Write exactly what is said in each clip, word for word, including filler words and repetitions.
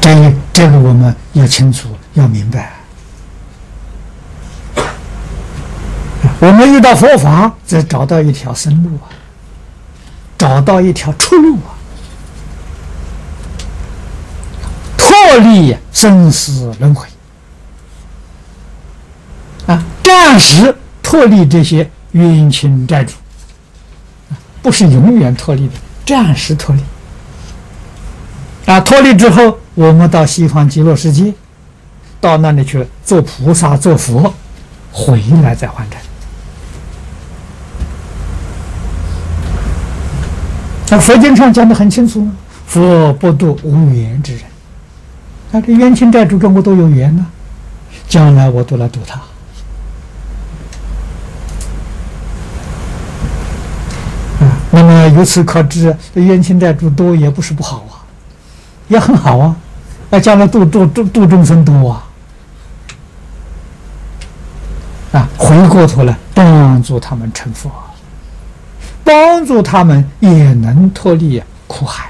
这这个我们要清楚，要明白。我们遇到佛法，则找到一条生路啊，找到一条出路啊，脱离生死轮回啊，暂时脱离这些冤亲债主，不是永远脱离的，暂时脱离啊。脱离之后，我们到西方极乐世界，到那里去做菩萨、做佛，回来再还债。那佛经上讲得很清楚，佛不度无缘之人。那这冤亲债主跟我都有缘呢，将来我都来度他。啊，那么由此可知，冤亲债主多也不是不好啊，也很好啊。那将来度度度度众生多啊，啊，回过头来帮助他们成佛。帮助他们也能脱离苦海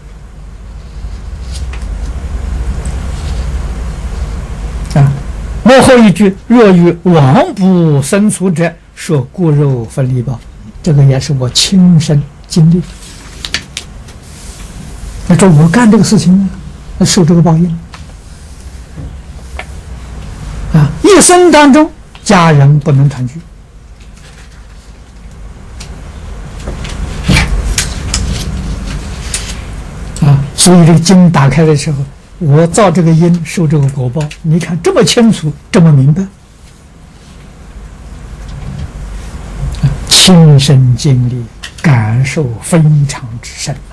啊！幕后一句：“若与亡不生出者，说骨肉分离报。”这个也是我亲身经历。那说我干这个事情呢，受这个报应啊！一生当中，家人不能团聚。所以这个经打开的时候，我造这个因，受这个果报。你看这么清楚，这么明白，亲身经历，感受非常之深。